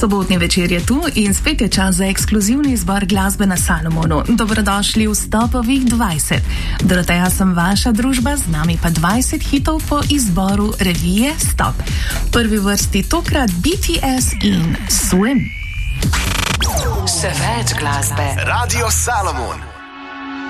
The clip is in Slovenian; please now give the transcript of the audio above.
Sobotni večer je tu in spet je čas za ekskluzivni izbor glasbe na Salomonu. Dobrodošli v Stopovih 20. Doroteja sem vaša družba, z nami pa 20 hitov po izboru revije Stop. Prvi vrsti tokrat BTS in Swim. Še več glasbe. Radio Salomon.